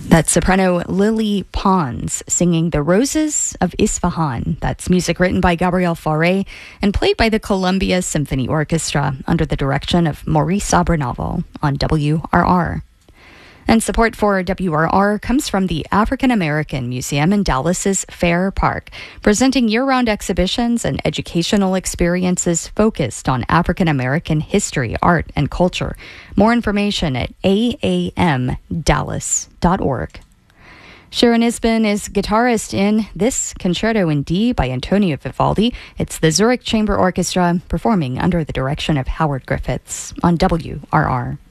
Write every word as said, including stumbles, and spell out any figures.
That's soprano Lily Pons singing The Roses of Isfahan. That's music written by Gabriel Fauré and played by the Columbia Symphony Orchestra under the direction of Maurice Abernaval on W R R. And support for W R R comes from the African American Museum in Dallas's Fair Park, presenting year-round exhibitions and educational experiences focused on African American history, art, and culture. More information at a a m dallas dot org. Sharon Isbin is guitarist in this Concerto in D by Antonio Vivaldi. It's the Zurich Chamber Orchestra performing under the direction of Howard Griffiths on W R R.